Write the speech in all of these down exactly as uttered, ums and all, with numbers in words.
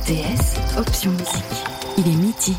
T S, option musique. Il est midi.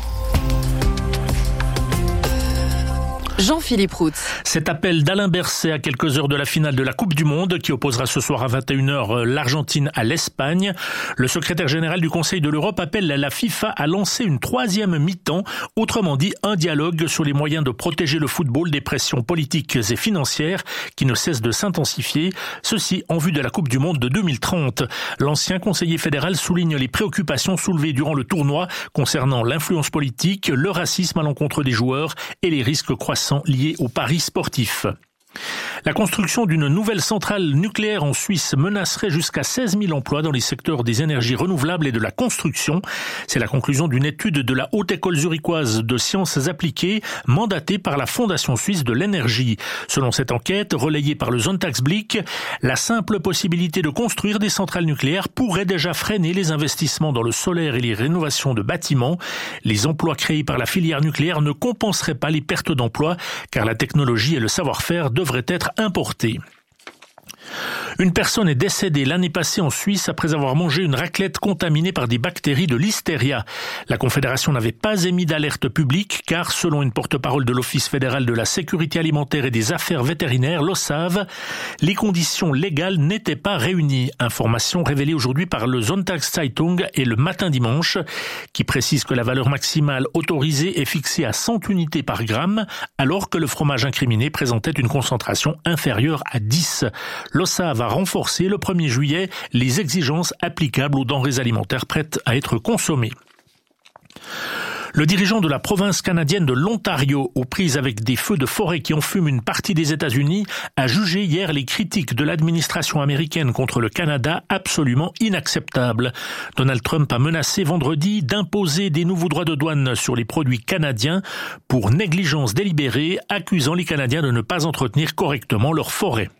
Jean-Philippe Roux. Cet appel d'Alain Berset à quelques heures de la finale de la Coupe du Monde qui opposera ce soir à vingt et une heures l'Argentine à l'Espagne. Le secrétaire général du Conseil de l'Europe appelle la FIFA à lancer une troisième mi-temps, autrement dit un dialogue sur les moyens de protéger le football des pressions politiques et financières qui ne cessent de s'intensifier, ceci en vue de la Coupe du Monde de deux mille trente. L'ancien conseiller fédéral souligne les préoccupations soulevées durant le tournoi concernant l'influence politique, le racisme à l'encontre des joueurs et les risques croissants liés aux paris sportifs. La construction d'une nouvelle centrale nucléaire en Suisse menacerait jusqu'à seize mille emplois dans les secteurs des énergies renouvelables et de la construction. C'est la conclusion d'une étude de la Haute École zurichoise de sciences appliquées, mandatée par la Fondation suisse de l'énergie. Selon cette enquête, relayée par le Sonntagsblick, la simple possibilité de construire des centrales nucléaires pourrait déjà freiner les investissements dans le solaire et les rénovations de bâtiments. Les emplois créés par la filière nucléaire ne compenseraient pas les pertes d'emplois, car la technologie et le savoir-faire devraient être importés. Une personne est décédée l'année passée en Suisse après avoir mangé une raclette contaminée par des bactéries de Listeria. La Confédération n'avait pas émis d'alerte publique car, selon une porte-parole de l'Office fédéral de la sécurité alimentaire et des affaires vétérinaires, l'O S A V, les conditions légales n'étaient pas réunies. Information révélée aujourd'hui par le Sonntagszeitung et le Matin Dimanche, qui précise que la valeur maximale autorisée est fixée à cent unités par gramme, alors que le fromage incriminé présentait une concentration inférieure à dix. L'O S A V va renforcer le premier juillet les exigences applicables aux denrées alimentaires prêtes à être consommées. Le dirigeant de la province canadienne de l'Ontario, aux prises avec des feux de forêt qui enfument une partie des États-Unis, a jugé hier les critiques de l'administration américaine contre le Canada absolument inacceptables. Donald Trump a menacé vendredi d'imposer des nouveaux droits de douane sur les produits canadiens pour négligence délibérée, accusant les Canadiens de ne pas entretenir correctement leurs forêts.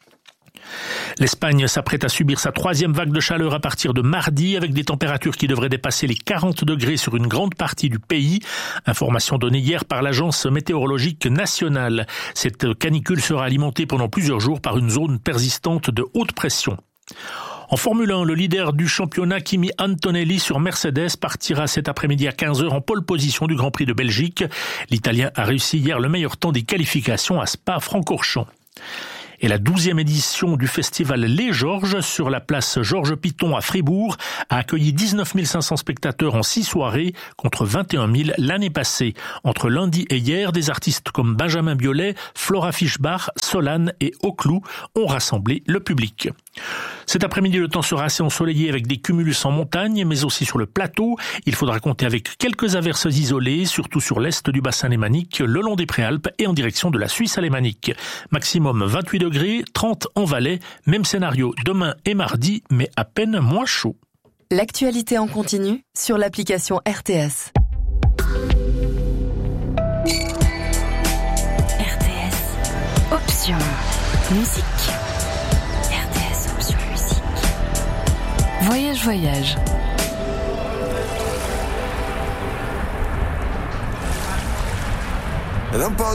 L'Espagne s'apprête à subir sa troisième vague de chaleur à partir de mardi avec des températures qui devraient dépasser les quarante degrés sur une grande partie du pays. Information donnée hier par l'Agence météorologique nationale. Cette canicule sera alimentée pendant plusieurs jours par une zone persistante de haute pression. En Formule un, le leader du championnat Kimi Antonelli sur Mercedes partira cet après-midi à quinze heures en pole position du Grand Prix de Belgique. L'Italien a réussi hier le meilleur temps des qualifications à Spa-Francorchamps. Et la douzième édition du festival Les Georges sur la place Georges Piton à Fribourg a accueilli dix-neuf mille cinq cents spectateurs en six soirées contre vingt et un mille l'année passée. Entre lundi et hier, des artistes comme Benjamin Biolay, Flora Fischbach, Solane et Oclou ont rassemblé le public. Cet après-midi, le temps sera assez ensoleillé avec des cumulus en montagne, mais aussi sur le plateau. Il faudra compter avec quelques averses isolées, surtout sur l'est du bassin lémanique, le long des Préalpes et en direction de la Suisse alémanique. Maximum vingt-huit degrés, trente en Valais. Même scénario demain et mardi, mais à peine moins chaud. L'actualité en continu sur l'application R T S. R T S, option musique. Voyage, voyage. Ed è un po'